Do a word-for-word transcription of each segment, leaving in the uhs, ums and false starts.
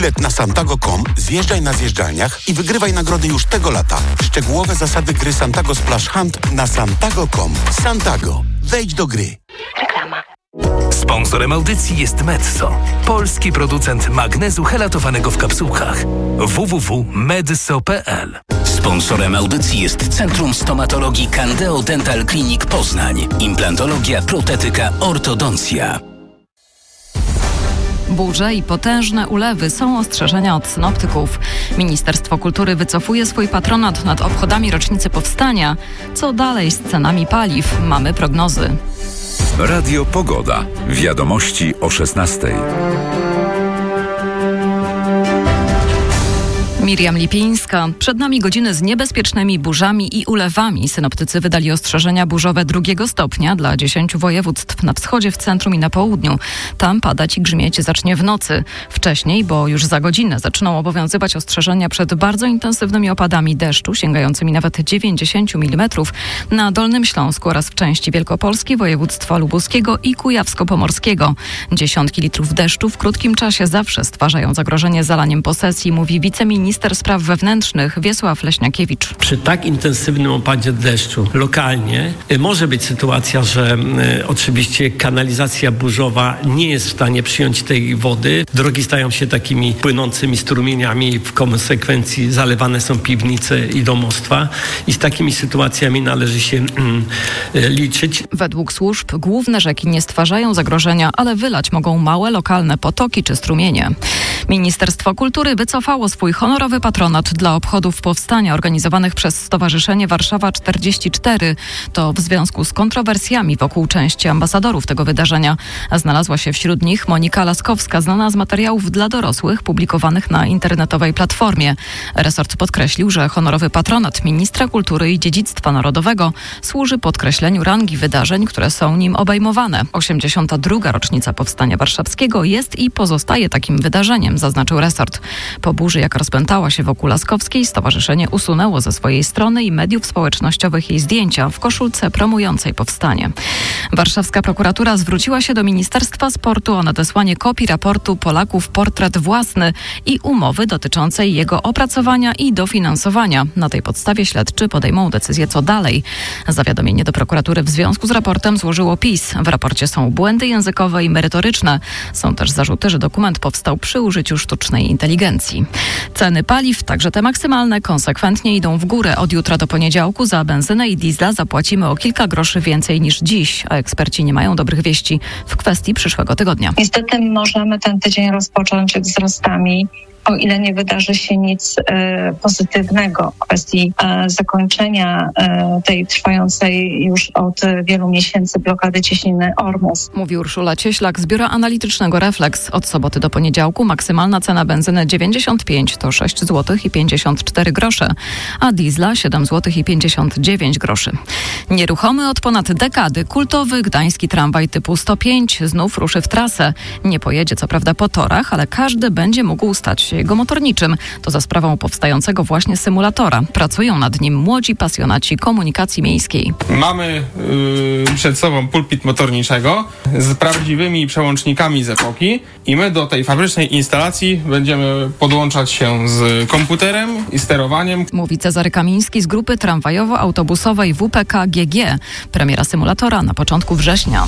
Bilet na santago kropka com, zjeżdżaj na zjeżdżalniach i wygrywaj nagrody już tego lata. Szczegółowe zasady gry Santago Splash Hunt na santago kropka com. Santago. Wejdź do gry. Reklama. Sponsorem audycji jest Medso, polski producent magnezu helatowanego w kapsułkach. w w w kropka medso kropka p l. Sponsorem audycji jest Centrum Stomatologii Candeo Dental Clinic Poznań. Implantologia, protetyka, ortodoncja. Burze i potężne ulewy są ostrzeżenia od synoptyków. Ministerstwo Kultury wycofuje swój patronat nad obchodami rocznicy powstania. Co dalej z cenami paliw? Mamy prognozy. Radio Pogoda. Wiadomości o szesnastej. Miriam Lipińska. Przed nami godziny z niebezpiecznymi burzami i ulewami. Synoptycy wydali ostrzeżenia burzowe drugiego stopnia dla dziesięciu województw na wschodzie, w centrum i na południu. Tam padać i grzmieć zacznie w nocy. Wcześniej, bo już za godzinę zaczną obowiązywać ostrzeżenia przed bardzo intensywnymi opadami deszczu, sięgającymi nawet dziewięćdziesiąt milimetrów na Dolnym Śląsku oraz w części Wielkopolski, województwa lubuskiego i kujawsko-pomorskiego. Dziesiątki litrów deszczu w krótkim czasie zawsze stwarzają zagrożenie zalaniem posesji, mówi wiceminister Minister Spraw Wewnętrznych Wiesław Leśniakiewicz. Przy tak intensywnym opadzie deszczu lokalnie y, może być sytuacja, że y, oczywiście kanalizacja burzowa nie jest w stanie przyjąć tej wody. Drogi stają się takimi płynącymi strumieniami, w konsekwencji zalewane są piwnice i domostwa i z takimi sytuacjami należy się y, y, liczyć. Według służb główne rzeki nie stwarzają zagrożenia, ale wylać mogą małe lokalne potoki czy strumienie. Ministerstwo Kultury wycofało swój honorowy patronat dla obchodów powstania organizowanych przez Stowarzyszenie Warszawa czterdzieści cztery. To w związku z kontrowersjami wokół części ambasadorów tego wydarzenia. Znalazła się wśród nich Monika Laskowska, znana z materiałów dla dorosłych publikowanych na internetowej platformie. Resort podkreślił, że honorowy patronat ministra kultury i dziedzictwa narodowego służy podkreśleniu rangi wydarzeń, które są nim obejmowane. osiemdziesiąta druga rocznica Powstania Warszawskiego jest i pozostaje takim wydarzeniem, zaznaczył resort. Po burzy, jaka rozpętała się wokół Laskowskiej, stowarzyszenie usunęło ze swojej strony i mediów społecznościowych jej zdjęcia w koszulce promującej powstanie. Warszawska prokuratura zwróciła się do Ministerstwa Sportu o nadesłanie kopii raportu Polaków Portret Własny i umowy dotyczącej jego opracowania i dofinansowania. Na tej podstawie śledczy podejmą decyzję, co dalej. Zawiadomienie do prokuratury w związku z raportem złożyło PiS. W raporcie są błędy językowe i merytoryczne. Są też zarzuty, że dokument powstał przy użyciu sztucznej inteligencji. Ceny paliw, także te maksymalne, konsekwentnie idą w górę. Od jutra do poniedziałku za benzynę i diesla zapłacimy o kilka groszy więcej niż dziś, a eksperci nie mają dobrych wieści w kwestii przyszłego tygodnia. Niestety możemy ten tydzień rozpocząć wzrostami, o ile nie wydarzy się nic e, pozytywnego w kwestii e, zakończenia e, tej trwającej już od wielu miesięcy blokady cieśniny Ormus. Mówi Urszula Cieślak z Biura Analitycznego Reflex. Od soboty do poniedziałku maksymalna cena benzyny dziewięćdziesiąt pięć to sześć złotych i pięćdziesiąt cztery grosze, a diesla siedem złotych i pięćdziesiąt dziewięć groszy. Nieruchomy od ponad dekady kultowy gdański tramwaj typu sto pięć znów ruszy w trasę. Nie pojedzie co prawda po torach, ale każdy będzie mógł stać się jego motorniczym. To za sprawą powstającego właśnie symulatora. Pracują nad nim młodzi pasjonaci komunikacji miejskiej. Mamy yy, przed sobą pulpit motorniczego z prawdziwymi przełącznikami z epoki i my do tej fabrycznej instalacji będziemy podłączać się z komputerem i sterowaniem. Mówi Cezary Kamiński z grupy tramwajowo-autobusowej W P K G G. Premiera symulatora na początku września.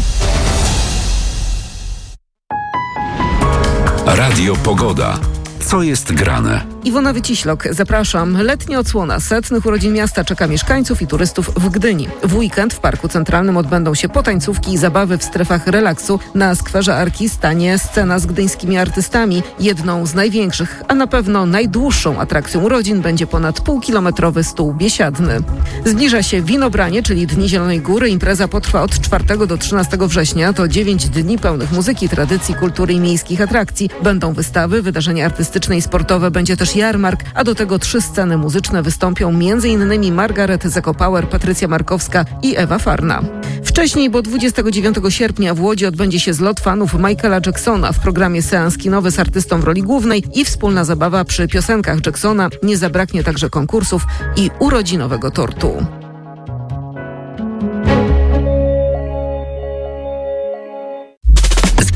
Radio Pogoda. Co jest grane? Iwona Wyciślok, zapraszam. Letnia odsłona setnych urodzin miasta czeka mieszkańców i turystów w Gdyni. W weekend w Parku Centralnym odbędą się potańcówki i zabawy w strefach relaksu. Na skwerze Arki stanie scena z gdyńskimi artystami. Jedną z największych, a na pewno najdłuższą atrakcją urodzin będzie ponad półkilometrowy stół biesiadny. Zbliża się Winobranie, czyli Dni Zielonej Góry. Impreza potrwa od czwartego do trzynastego września. To dziewięć dni pełnych muzyki, tradycji, kultury i miejskich atrakcji. Będą wystawy, wydarzenia artystyczne i sportowe, będzie też jarmark, a do tego trzy sceny muzyczne. Wystąpią między innymi Margaret Zeko-Power, Patrycja Markowska i Ewa Farna. Wcześniej, bo dwudziestego dziewiątego sierpnia w Łodzi odbędzie się zlot fanów Michaela Jacksona. W programie seans kinowy z artystą w roli głównej i wspólna zabawa przy piosenkach Jacksona. Nie zabraknie także konkursów i urodzinowego tortu.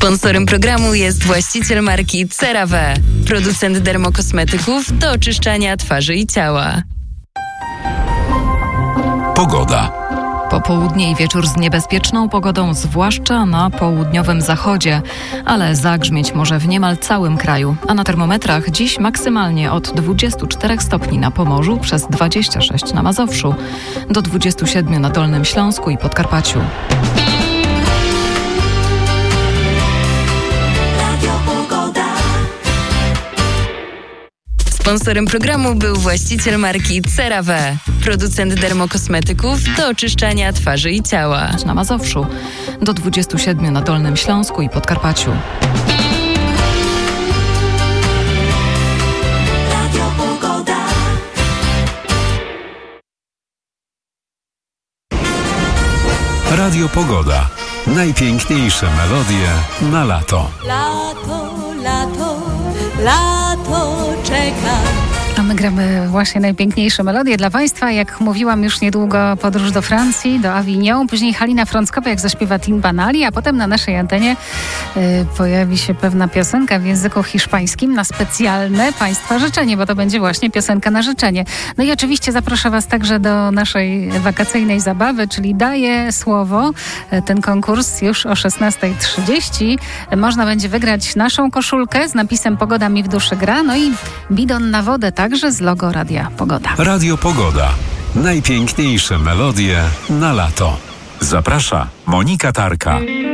Sponsorem programu jest właściciel marki CeraVe, producent dermokosmetyków do oczyszczania twarzy i ciała. Pogoda. Popołudnie i wieczór z niebezpieczną pogodą, zwłaszcza na południowym zachodzie, ale zagrzmieć może w niemal całym kraju. A na termometrach dziś maksymalnie od dwudziestu czterech stopni na Pomorzu, przez dwadzieścia sześć na Mazowszu, do dwudziestu siedmiu na Dolnym Śląsku i Podkarpaciu. Sponsorem programu był właściciel marki CeraVe, producent dermokosmetyków do oczyszczania twarzy i ciała. Na Mazowszu, do dwudziestu siedmiu na Dolnym Śląsku i Podkarpaciu. Radio Pogoda. Najpiękniejsze melodie na lato. Lato, lato, lato czeka. A my gramy właśnie najpiękniejsze melodie dla Państwa. Jak mówiłam, już niedługo podróż do Francji, do Avignon. Później Halina Frąckowa, jak zaśpiewa Tim Banali, a potem na naszej antenie y, pojawi się pewna piosenka w języku hiszpańskim na specjalne Państwa życzenie, bo to będzie właśnie piosenka na życzenie. No i oczywiście zaproszę Was także do naszej wakacyjnej zabawy, czyli Daję Słowo. Ten konkurs już o szesnasta trzydzieści. Można będzie wygrać naszą koszulkę z napisem Pogoda mi w duszy gra, no i bidon na wodę, także z logo Radia Pogoda. Radio Pogoda. Najpiękniejsze melodie na lato. Zaprasza Monika Tarka.